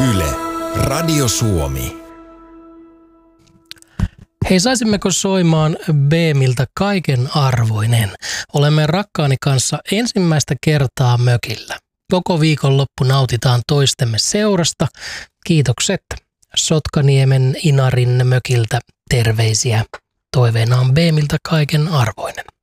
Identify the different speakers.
Speaker 1: Yle, Radio Suomi.
Speaker 2: Hei, saisimmeko soimaan Beemiltä Kaiken arvoinen? Olemme rakkaani kanssa ensimmäistä kertaa mökillä. Koko viikonloppu nautitaan toistemme seurasta. Kiitokset Sotkaniemen Inarin mökiltä terveisiä. Toiveena on Beemiltä Kaiken arvoinen.